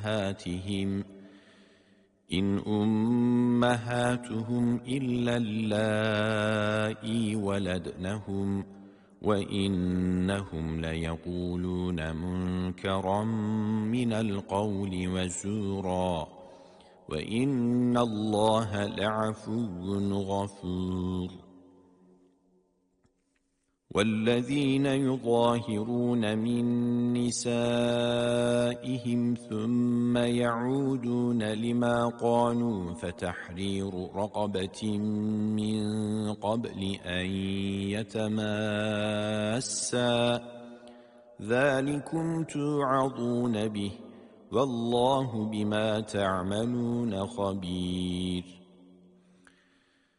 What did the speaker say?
أمهاتهم إلا اللائي ولدنهم وإنهم ليقولون منكرا من القول وزورا وإن الله لعفو غفور. والذين يظاهرون من نسائهم ثم يعودون لما قالوا فتحرير رقبة من قبل أن يتماسا ذلكم توعظون به والله بما تعملون خبير.